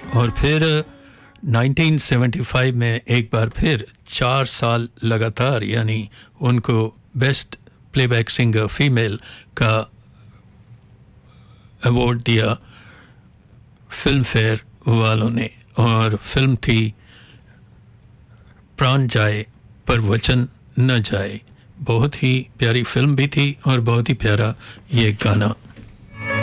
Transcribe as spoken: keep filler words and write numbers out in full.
और फिर nineteen seventy five में एक बार फिर चार साल लगातार यानी उनको बेस्ट प्लेबैक सिंगर फीमेल का अवार्ड दिया फिल्म फेयर वालों ने, और फिल्म थी प्राण जाए पर वचन न जाए। बहुत ही प्यारी फिल्म भी थी और बहुत ही प्यारा ये गाना।